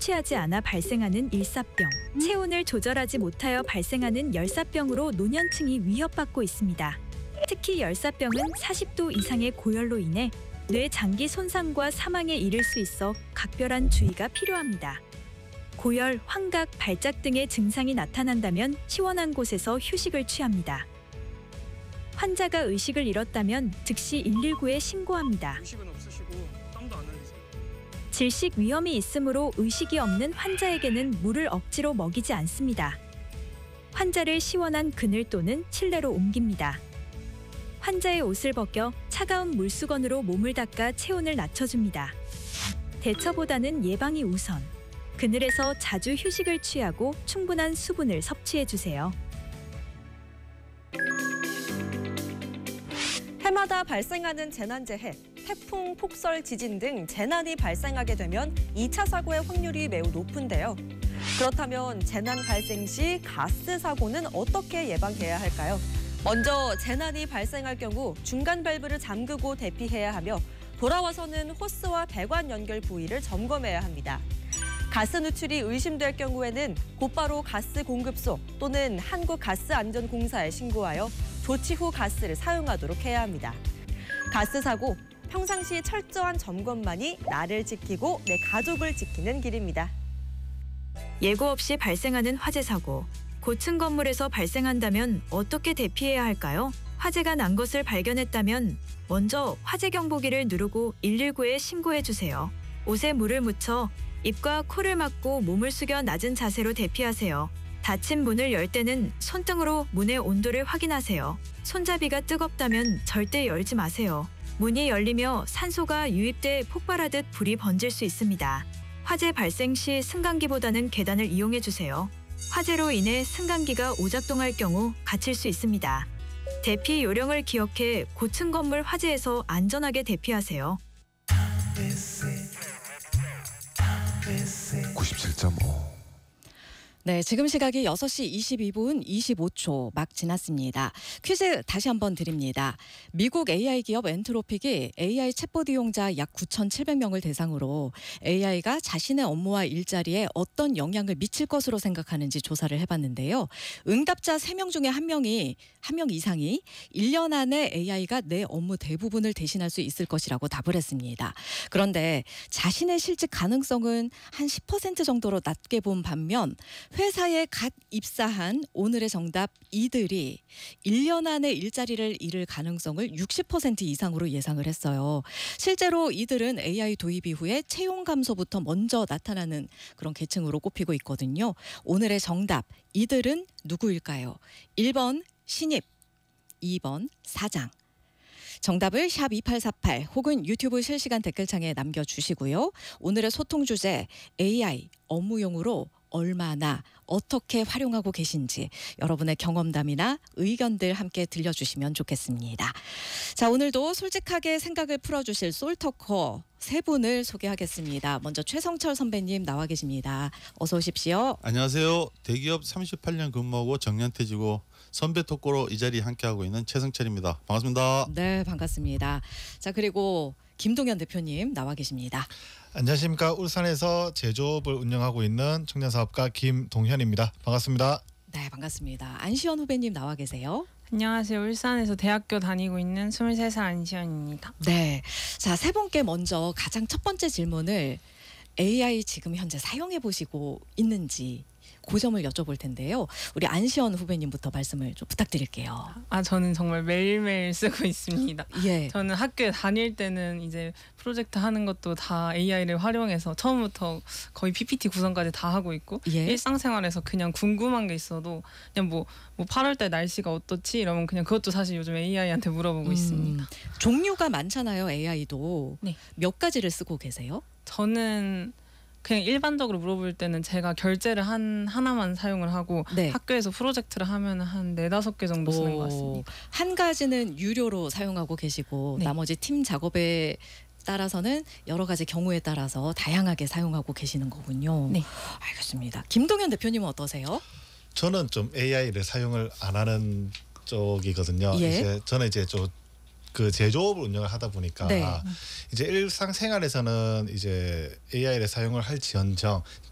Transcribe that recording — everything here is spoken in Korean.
섭취하지 않아 발생하는 일사병, 체온을 조절하지 못하여 발생하는 열사병으로 노년층이 위협받고 있습니다. 특히 열사병은 40도 이상의 고열로 인해 뇌 장기 손상과 사망에 이를 수 있어 각별한 주의가 필요합니다. 고열, 환각, 발작 등의 증상이 나타난다면 시원한 곳에서 휴식을 취합니다. 환자가 의식을 잃었다면 즉시 119에 신고합니다. 의식은 없으시고 땀도 안 흘리세요. 질식 위험이 있으므로 의식이 없는 환자에게는 물을 억지로 먹이지 않습니다. 환자를 시원한 그늘 또는 실내로 옮깁니다. 환자의 옷을 벗겨 차가운 물수건으로 몸을 닦아 체온을 낮춰줍니다. 대처보다는 예방이 우선. 그늘에서 자주 휴식을 취하고 충분한 수분을 섭취해주세요. 해마다 발생하는 재난재해, 태풍, 폭설, 지진 등 재난이 발생하게 되면 2차 사고의 확률이 매우 높은데요. 그렇다면 재난 발생 시 가스 사고는 어떻게 예방해야 할까요? 먼저 재난이 발생할 경우 중간 밸브를 잠그고 대피해야 하며 돌아와서는 호스와 배관 연결 부위를 점검해야 합니다. 가스 누출이 의심될 경우에는 곧바로 가스 공급소 또는 한국가스안전공사에 신고하여 조치 후 가스를 사용하도록 해야 합니다. 가스 사고, 평상시 철저한 점검만이 나를 지키고 내 가족을 지키는 길입니다. 예고 없이 발생하는 화재 사고. 고층 건물에서 발생한다면 어떻게 대피해야 할까요? 화재가 난 것을 발견했다면 먼저 화재 경보기를 누르고 119에 신고해주세요. 옷에 물을 묻혀 입과 코를 막고 몸을 숙여 낮은 자세로 대피하세요. 닫힌 문을 열 때는 손등으로 문의 온도를 확인하세요. 손잡이가 뜨겁다면 절대 열지 마세요. 문이 열리며 산소가 유입돼 폭발하듯 불이 번질 수 있습니다. 화재 발생 시 승강기보다는 계단을 이용해주세요. 화재로 인해 승강기가 오작동할 경우 갇힐 수 있습니다. 대피 요령을 기억해 고층 건물 화재에서 안전하게 대피하세요. 97.5 네, 지금 시각이 6시 22분 25초 막 지났습니다. 퀴즈 다시 한번 드립니다. 미국 AI 기업 엔트로픽이 AI 챗봇 이용자 약 9,700명을 대상으로 AI가 자신의 업무와 일자리에 어떤 영향을 미칠 것으로 생각하는지 조사를 해봤는데요. 응답자 3명 중에 1명 이상이 1년 안에 AI가 내 업무 대부분을 대신할 수 있을 것이라고 답을 했습니다. 그런데 자신의 실직 가능성은 한 10% 정도로 낮게 본 반면 회사에 갓 입사한 오늘의 정답 이들이 1년 안에 일자리를 잃을 가능성을 60% 이상으로 예상을 했어요. 실제로 이들은 AI 도입 이후에 채용 감소부터 먼저 나타나는 그런 계층으로 꼽히고 있거든요. 오늘의 정답 이들은 누구일까요? 1번 신입, 2번 사장. 정답을 샵 2848 혹은 유튜브 실시간 댓글창에 남겨주시고요. 오늘의 소통 주제 AI 업무용으로 얼마나 어떻게 활용하고 계신지 여러분의 경험담이나 의견들 함께 들려주시면 좋겠습니다. 자, 오늘도 솔직하게 생각을 풀어주실 솔터커 세 분을 소개하겠습니다. 먼저 최성철 선배님 나와 계십니다. 어서 오십시오. 안녕하세요. 대기업 38년 근무하고 정년퇴직고 선배 토크로 이 자리에 함께하고 있는 최성철입니다. 반갑습니다. 네, 반갑습니다. 자, 그리고 김동현 대표님 나와 계십니다. 안녕하십니까. 울산에서 제조업을 운영하고 있는 청년사업가 김동현입니다. 반갑습니다. 네, 반갑습니다. 안시현 후배님 나와 계세요. 안녕하세요. 울산에서 대학교 다니고 있는 23살 안시현입니다. 네, 자, 세 분께 먼저 가장 첫 번째 질문을 AI 지금 현재 사용해 보시고 있는지 그 점을 여쭤볼 텐데요. 우리 안시현 후배님부터 말씀을 좀 부탁드릴게요. 저는 정말 매일매일 쓰고 있습니다. 예. 저는 학교에 다닐 때는 이제 프로젝트 하는 것도 다 AI를 활용해서 처음부터 거의 PPT 구성까지 다 하고 있고 예. 일상생활에서 그냥 궁금한 게 있어도 그냥 뭐 8월달 날씨가 어떻지 이러면 그냥 그것도 사실 요즘 AI한테 물어보고 있습니다. 종류가 많잖아요. AI도. 네. 몇 가지를 쓰고 계세요? 저는 그냥 일반적으로 물어볼 때는 제가 결제를 하나만 사용을 하고 네. 학교에서 프로젝트를 하면 한 4-5개 정도 쓰는 것 같습니다. 한 가지는 유료로 사용하고 계시고 네. 나머지 팀 작업에 따라서는 여러 가지 경우에 따라서 다양하게 사용하고 계시는 거군요. 네. 알겠습니다. 김동현 대표님은 어떠세요? 저는 좀 AI를 사용을 안 하는 쪽이거든요. 예. 저는 이제 그 제조업을 운영을 하다 보니까 네. 이제 일상생활에서는 이제 AI를 사용을 할지언정